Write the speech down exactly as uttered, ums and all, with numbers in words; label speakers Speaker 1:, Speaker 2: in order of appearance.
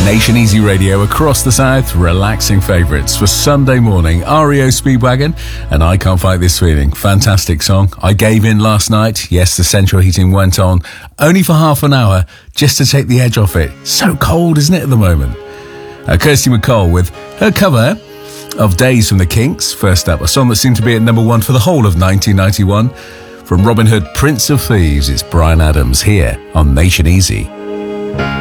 Speaker 1: Nation Easy Radio across the South, relaxing favourites for Sunday morning. R E O Speedwagon and I Can't Fight This Feeling. Fantastic song. I gave in last night. Yes, the central heating went on only for half an hour just to take the edge off it. So cold, isn't it, at the moment? Uh, Kirsty MacColl with her cover of Days from the Kinks. First up, a song that seemed to be at number one for the whole of nineteen ninety-one. From Robin Hood, Prince of Thieves, it's Bryan Adams here on Nation Easy.